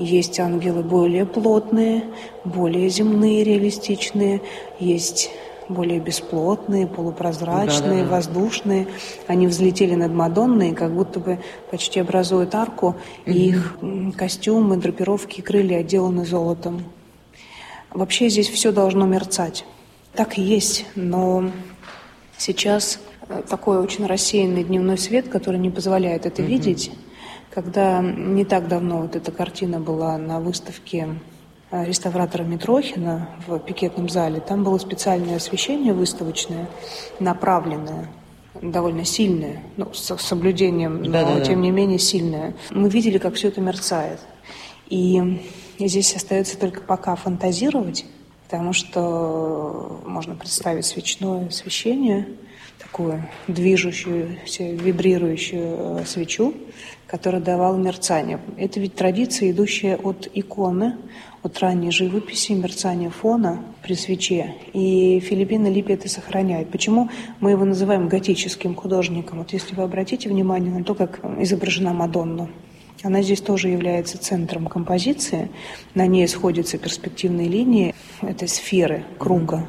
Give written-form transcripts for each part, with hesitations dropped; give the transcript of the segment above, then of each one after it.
Есть ангелы более плотные, более земные, реалистичные, есть более бесплотные, полупрозрачные, воздушные. Они взлетели над Мадонной, как будто бы почти образуют арку, и их костюмы, драпировки, крылья отделаны золотом. Вообще здесь все должно мерцать. Так и есть, но сейчас такой очень рассеянный дневной свет, который не позволяет это видеть. Когда не так давно вот эта картина была на выставке реставратора Митрохина в пикетном зале, там было специальное освещение выставочное, направленное, довольно сильное, с соблюдением, но тем не менее сильное. Мы видели, как все это мерцает. И здесь остается только пока фантазировать, потому что можно представить свечное освещение, такую движущуюся, вибрирующую свечу, которая давала мерцание. Это ведь традиция, идущая от иконы, от ранней живописи, мерцания фона при свече. И Филиппино Липпи это сохраняет. Почему мы его называем готическим художником? Вот если вы обратите внимание на то, как изображена Мадонна, она здесь тоже является центром композиции. На ней сходятся перспективные линии этой сферы, круга.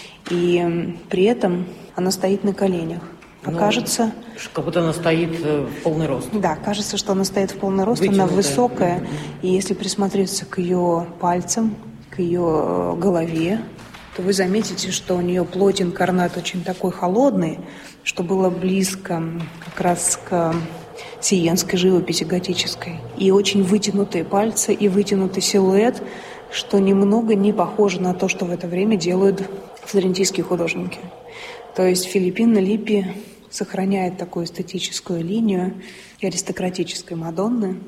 И при этом она стоит на коленях. Кажется, как будто она стоит в полный рост. Да, кажется, что она стоит в полный рост, вытянутая. Она высокая. И если присмотреться к ее пальцам, к ее голове, то вы заметите, что у нее плоть, инкарнат очень такой холодный, что было близко как раз к сиенской живописи готической. И очень вытянутые пальцы, и вытянутый силуэт, что немного не похоже на то, что в это время делают флорентийские художники. То есть Филиппино Липпи сохраняет такую эстетическую линию и аристократической Мадонны.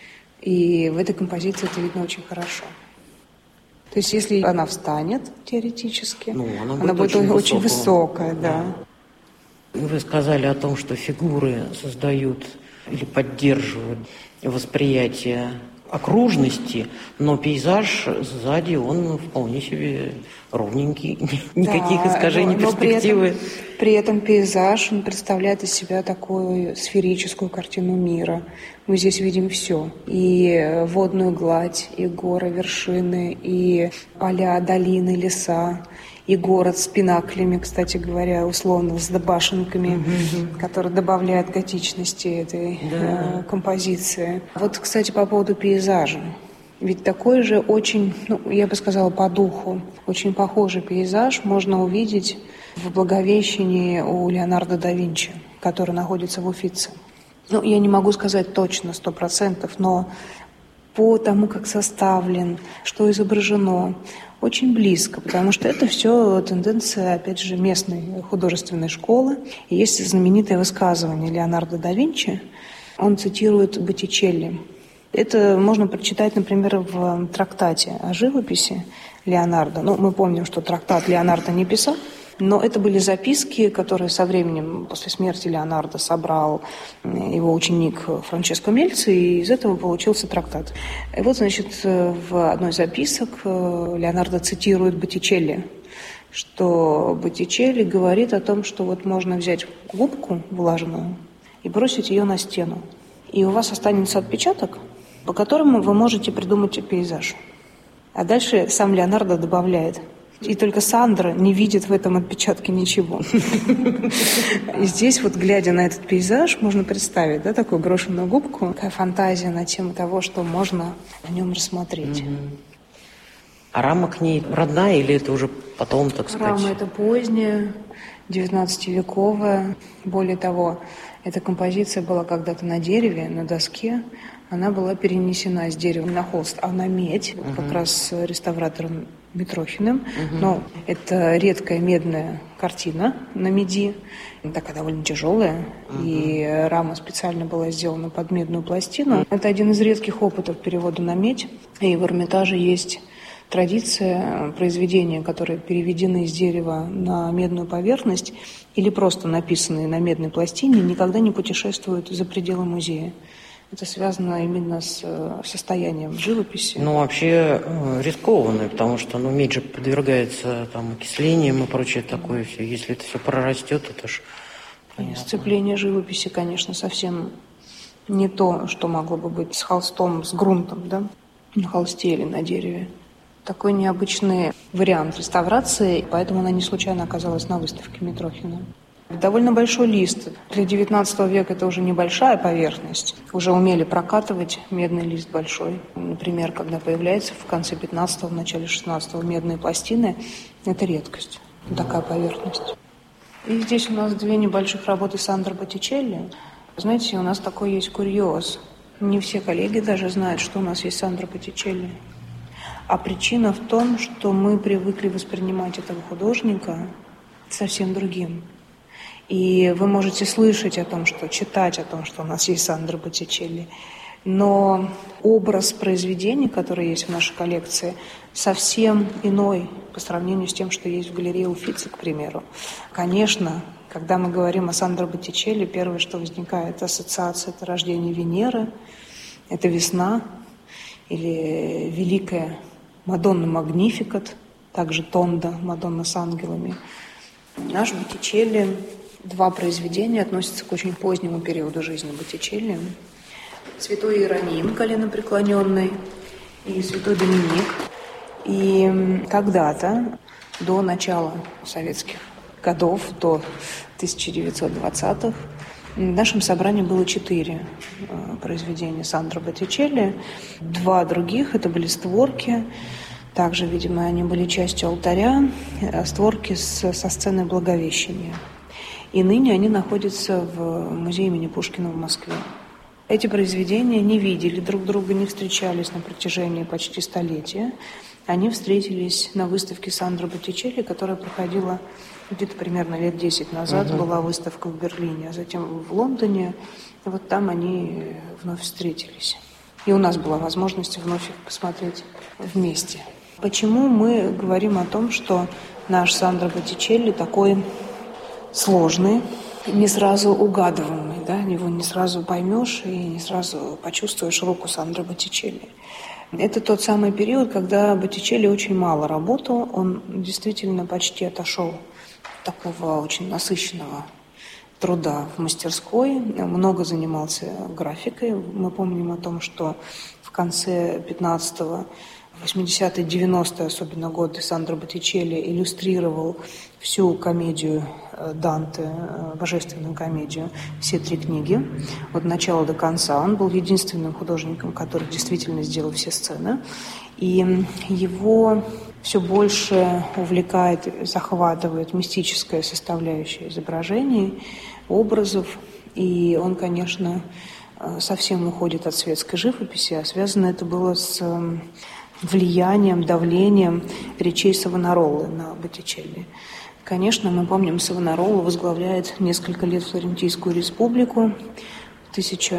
И в этой композиции это видно очень хорошо. То есть если она встанет теоретически, она будет очень высокая. Да. Вы сказали о том, что фигуры создают или поддерживают восприятие окружности, но пейзаж сзади, он вполне себе ровненький, никаких искажений перспективы. При этом пейзаж, он представляет из себя такую сферическую картину мира. Мы здесь видим все. И водную гладь, и горы, вершины, и поля, долины, леса, и город с пинаклями, кстати говоря, условно, с башенками, которые добавляют готичности этой композиции. Вот, кстати, по поводу пейзажа. Ведь такой же очень, я бы сказала, по духу, очень похожий пейзаж можно увидеть в Благовещении у Леонардо да Винчи, который находится в Уффици. Я не могу сказать точно, 100%, но по тому, как составлен, что изображено, очень близко, потому что это все тенденция, опять же, местной художественной школы. И есть знаменитое высказывание Леонардо да Винчи, он цитирует Боттичелли. Это можно прочитать, например, в трактате о живописи Леонардо. Мы помним, что трактат Леонардо не писал, но это были записки, которые со временем, после смерти Леонардо, собрал его ученик Франческо Мельци, и из этого получился трактат. И вот, значит, в одной из записок Леонардо цитирует Боттичелли, что Боттичелли говорит о том, что вот можно взять губку влажную и бросить ее на стену, и у вас останется отпечаток, по которому вы можете придумать пейзаж. А дальше сам Леонардо добавляет: и только Сандра не видит в этом отпечатке ничего. И здесь вот, глядя на этот пейзаж, можно представить, такую брошенную губку, такая фантазия на тему того, что можно в нем рассмотреть. А рама к ней родная или это уже потом, так сказать? Рама это поздняя, 19-вековая. Более того, эта композиция была когда-то на дереве, на доске. Она была перенесена с дерева на холст, а на медь, как раз реставратором Митрохиным. Но это редкая медная картина на меди, такая довольно тяжелая, и рама специально была сделана под медную пластину. Это один из редких опытов перевода на медь, и в Эрмитаже есть традиция произведения, которые переведены из дерева на медную поверхность или просто написанные на медной пластине, никогда не путешествуют за пределы музея. Это связано именно с состоянием живописи. Вообще рискованно, потому что медь же подвергается окислениям и прочее такое все. Если это все прорастет, это ж понятно. Сцепление живописи, конечно, совсем не то, что могло бы быть с холстом, с грунтом, да? на холсте или на дереве. Такой необычный вариант реставрации, поэтому она не случайно оказалась на выставке Митрохина. Довольно большой лист. Для XIX века это уже небольшая поверхность. Уже умели прокатывать медный лист большой. Например, когда появляется в конце XV, в начале XVI медные пластины, это редкость. Такая поверхность. И здесь у нас две небольших работы Сандро Боттичелли. Знаете, у нас такой есть курьез. Не все коллеги даже знают, что у нас есть Сандро Боттичелли. А причина в том, что мы привыкли воспринимать этого художника совсем другим. И вы можете слышать о том, читать о том, что у нас есть Сандро Боттичелли, но образ произведений, которые есть в нашей коллекции, совсем иной по сравнению с тем, что есть в галерее Уффици, к примеру. Конечно, когда мы говорим о Сандро Боттичелли, первое, что возникает ассоциация, это рождение Венеры, это весна или великая Мадонна Магнификат, также Тонда, Мадонна с ангелами. Наш Боттичелли, два произведения относятся к очень позднему периоду жизни Боттичелли. Святой Иероним, коленопреклоненный, и святой Доминик. И когда-то, до начала советских годов, до 1920-х, в нашем собрании было 4 произведения Сандро Боттичелли. 2 других – это были створки. Также, видимо, они были частью алтаря, створки со сцены Благовещения. И ныне они находятся в музее имени Пушкина в Москве. Эти произведения не видели друг друга, не встречались на протяжении почти столетия. Они встретились на выставке Сандро Боттичелли, которая проходила где-то примерно лет 10 назад. Была выставка в Берлине, а затем в Лондоне. И вот там они вновь встретились. И у нас была возможность вновь их посмотреть вместе. Почему мы говорим о том, что наш Сандро Боттичелли такой сложный, не сразу угадываемый, да? Его не сразу поймешь и не сразу почувствуешь руку Сандро Боттичелли. Это тот самый период, когда Боттичелли очень мало работал, он действительно почти отошел от такого очень насыщенного труда в мастерской, много занимался графикой. Мы помним о том, что в конце 15-го, 80-е, 90-е особенно годы Сандро Боттичелли иллюстрировал всю комедию Данте, божественную комедию, все 3 книги, от начала до конца. Он был единственным художником, который действительно сделал все сцены. И его все больше увлекает, захватывает мистическая составляющая изображений, образов. И он, конечно, совсем уходит от светской живописи, а связано это было с влиянием, давлением речей Савонаролы на Боттичелли. Конечно, мы помним, Савонарола возглавляет несколько лет Флорентийскую республику. В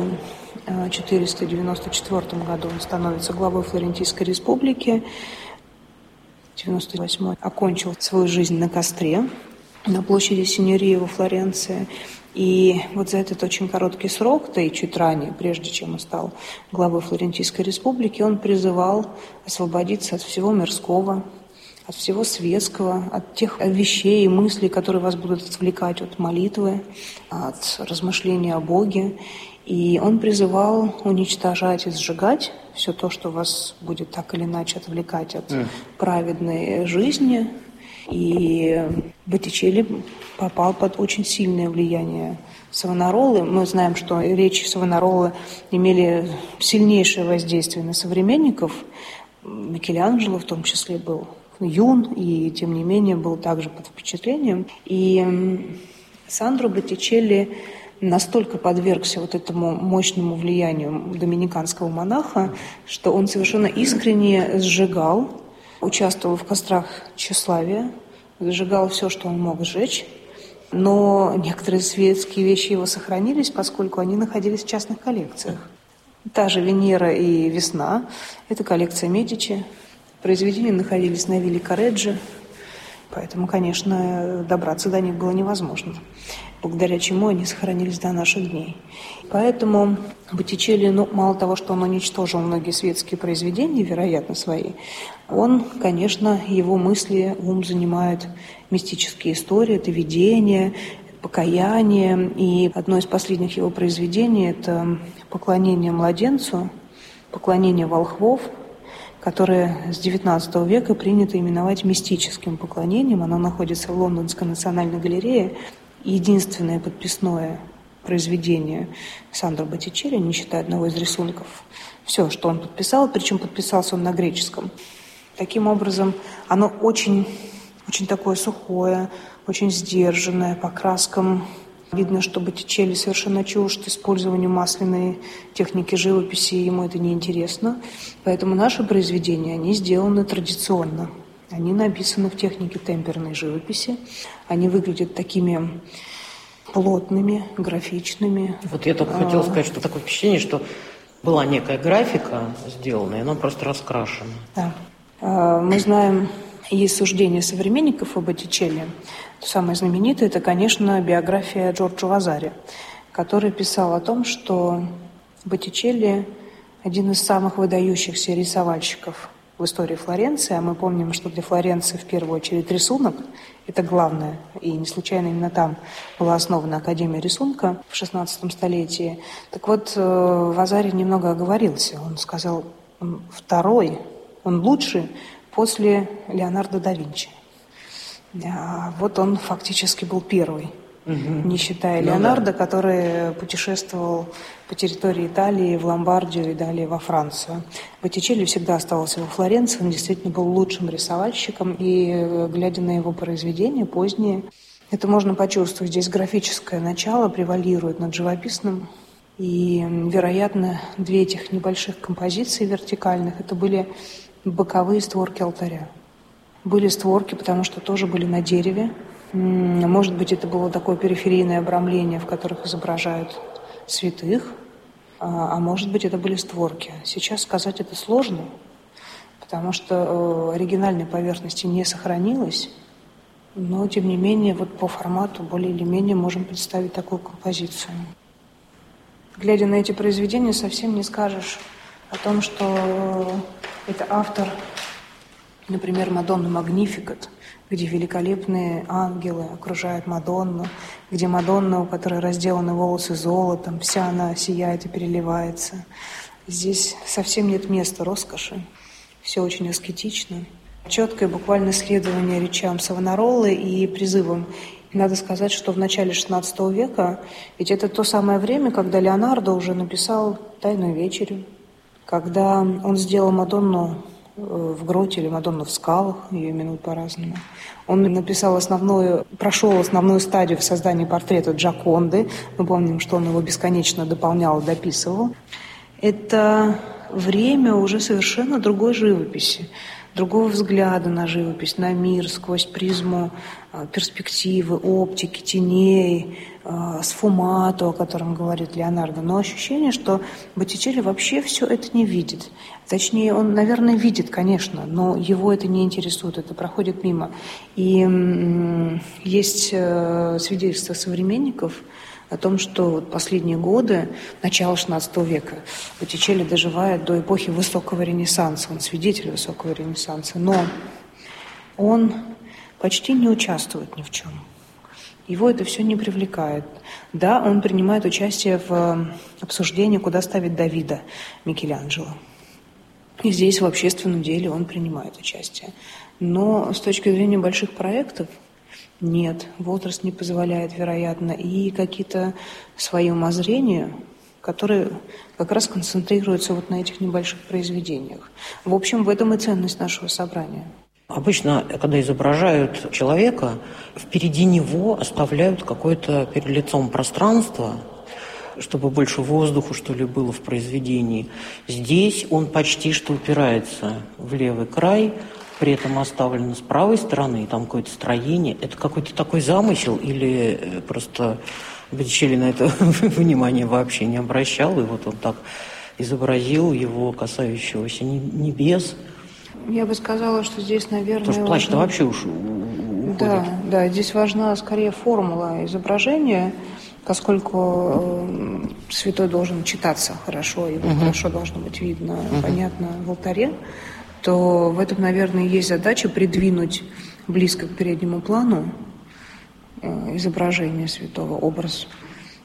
1494 году он становится главой Флорентийской республики. В 98-м окончил свою жизнь на костре на площади Синьории во Флоренции. И вот за этот очень короткий срок, да и чуть ранее, прежде чем он стал главой Флорентийской республики, он призывал освободиться от всего мирского, от всего светского, от тех вещей и мыслей, которые вас будут отвлекать от молитвы, от размышления о Боге. И он призывал уничтожать и сжигать все то, что вас будет так или иначе отвлекать от праведной жизни. И Боттичелли попал под очень сильное влияние Савонаролы. Мы знаем, что речи Савонаролы имели сильнейшее воздействие на современников. Микеланджело в том числе был юн, и тем не менее был также под впечатлением. И Сандро Боттичелли настолько подвергся вот этому мощному влиянию доминиканского монаха, что он совершенно искренне сжигал, участвовал в кострах тщеславия, сжигал все, что он мог сжечь, но некоторые светские вещи его сохранились, поскольку они находились в частных коллекциях. Та же «Венера» и «Весна» – это коллекция Медичи. Произведения находились на вилле Корреджи, поэтому, конечно, добраться до них было невозможно, благодаря чему они сохранились до наших дней. Поэтому Боттичелли, мало того, что он уничтожил многие светские произведения, вероятно, свои, он, конечно, его мысли, ум занимают мистические истории, это видение, покаяние. И одно из последних его произведений – это «Поклонение младенцу», «Поклонение волхвов». которое с XIX века принято именовать мистическим поклонением. Оно находится в Лондонской национальной галерее. Единственное подписное произведение Сандро Боттичелли, не считая одного из рисунков. Все, что он подписал, причем подписался он на греческом. Таким образом, оно очень, очень такое сухое, очень сдержанное, по краскам. Видно, что Боттичелли совершенно чужд использованию масляной техники живописи, ему это неинтересно. Поэтому наши произведения, они сделаны традиционно. Они написаны в технике темперной живописи. Они выглядят такими плотными, графичными. Вот я только хотела сказать, что такое впечатление, что была некая графика сделана, и она просто раскрашена. Да. Мы знаем, есть суждения современников о Боттичелли. Самое знаменитое – это, конечно, биография Джорджо Вазари, который писал о том, что Боттичелли – один из самых выдающихся рисовальщиков в истории Флоренции, а мы помним, что для Флоренции в первую очередь рисунок – это главное, и не случайно именно там была основана Академия рисунка в XVI столетии. Так вот, Вазари немного оговорился, он сказал, он второй, он лучший после Леонардо да Винчи. А вот он фактически был первый, не считая Леонардо, который путешествовал по территории Италии, в Ломбардию и далее во Францию. Боттичелли всегда оставался во Флоренции, он действительно был лучшим рисовальщиком, и, глядя на его произведения поздние, это можно почувствовать. Здесь графическое начало превалирует над живописным, и, вероятно, две этих небольших композиции вертикальных – это были боковые створки алтаря. Были створки, потому что тоже были на дереве. Может быть, это было такое периферийное обрамление, в которых изображают святых, а может быть, это были створки. Сейчас сказать это сложно, потому что оригинальной поверхности не сохранилось, но, тем не менее, вот по формату более или менее можем представить такую композицию. Глядя на эти произведения, совсем не скажешь о том, что это автор, например, Мадонны Магнификат, где великолепные ангелы окружают Мадонну, где Мадонна, у которой разделаны волосы золотом, вся она сияет и переливается. Здесь совсем нет места роскоши, все очень аскетично. Четкое буквально следование речам Савонаролы и призывам. И надо сказать, что в начале XVI века, ведь это то самое время, когда Леонардо уже написал «Тайную вечерю», когда он сделал Мадонну в гроте или Мадонну в скалах, ее именуют по-разному. Он прошел основную стадию в создании портрета Джоконды. Мы помним, что он его бесконечно дополнял и дописывал. Это время уже совершенно другой живописи, другого взгляда на живопись, на мир сквозь призму перспективы, оптики, теней, сфумато, о котором говорит Леонардо. Но ощущение, что Боттичелли вообще все это не видит. Точнее, он, наверное, видит, конечно, но его это не интересует, это проходит мимо. И есть свидетельства современников о том, что последние годы, начало XVI века, Боттичелли доживает до эпохи высокого Ренессанса, он свидетель высокого Ренессанса, но он почти не участвует ни в чем. Его это все не привлекает. Да, он принимает участие в обсуждении, куда ставить Давида Микеланджело. И здесь в общественном деле он принимает участие. Но с точки зрения больших проектов нет, возраст не позволяет, вероятно, и какие-то свои умозрения, которые как раз концентрируются вот на этих небольших произведениях. В общем, в этом и ценность нашего собрания. Обычно, когда изображают человека, впереди него оставляют какое-то перед лицом пространство, чтобы больше воздуха, что ли, было в произведении. Здесь он почти что упирается в левый край, при этом оставлено с правой стороны, и там какое-то строение. Это какой-то такой замысел или просто Боттичелли на это внимание вообще не обращал, и вот он так изобразил его касающегося небес. Я бы сказала, что здесь, наверное... Потому что плащ-то вообще уж уходит. Да, здесь важна скорее формула изображения, поскольку святой должен читаться хорошо, его хорошо должно быть видно, понятно в алтаре, то в этом, наверное, есть задача придвинуть близко к переднему плану изображение святого, образ.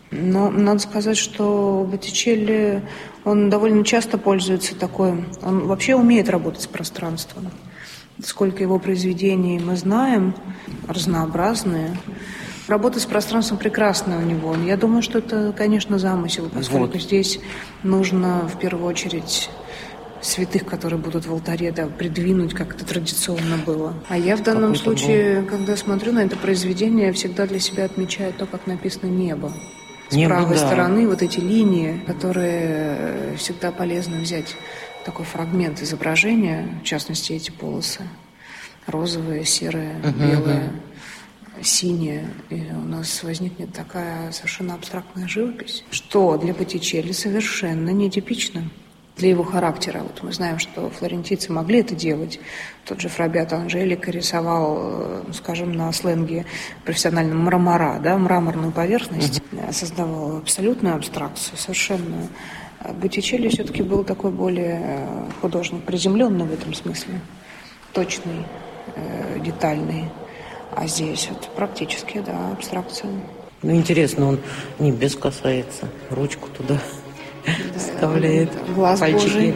Но надо сказать, что Боттичелли, он довольно часто пользуется такой... Он вообще умеет работать с пространством. Сколько его произведений мы знаем, разнообразные. Работа с пространством прекрасная у него. Я думаю, что это, конечно, замысел, поскольку здесь нужно в первую очередь святых, которые будут в алтаре, да, придвинуть, как это традиционно было. А я в данном случае, когда смотрю на это произведение, всегда для себя отмечаю то, как написано «небо». С правой стороны вот эти линии, которые всегда полезно взять такой фрагмент изображения, в частности, эти полосы. Розовые, серые, белые, синие. И у нас возникнет такая совершенно абстрактная живопись, что для Боттичелли совершенно нетипично. Для его характера. Вот мы знаем, что флорентийцы могли это делать. Тот же Фра Беато Анджелико рисовал, скажем, на сленге профессиональном мрамора, да, мраморную поверхность, создавал абсолютную абстракцию, совершенно. Боттичелли все-таки был такой более художник, приземленный в этом смысле, точный, детальный. А здесь вот практически, да, абстракция. Ну, интересно, он небес касается, ручку туда вставляет, глаз пальчики. Божий.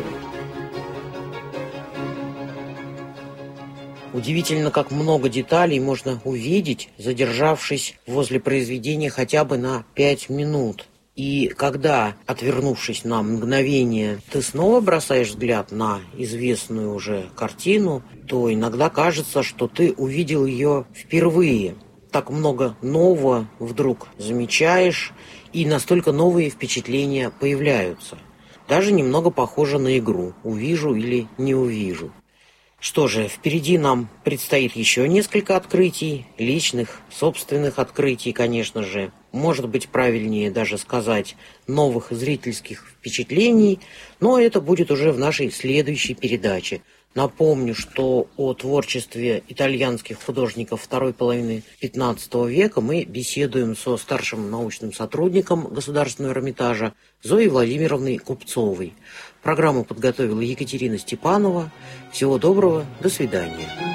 Удивительно, как много деталей можно увидеть, задержавшись возле произведения хотя бы на 5 минут. И когда, отвернувшись на мгновение, ты снова бросаешь взгляд на известную уже картину, то иногда кажется, что ты увидел ее впервые. Так много нового вдруг замечаешь, и настолько новые впечатления появляются. Даже немного похоже на игру «увижу или не увижу». Что же, впереди нам предстоит еще несколько открытий, личных, собственных открытий, конечно же. Может быть, правильнее даже сказать новых зрительских впечатлений, но это будет уже в нашей следующей передаче. Напомню, что о творчестве итальянских художников второй половины XV века мы беседуем со старшим научным сотрудником Государственного Эрмитажа Зоей Владимировной Купцовой. Программу подготовила Екатерина Степанова. Всего доброго, до свидания.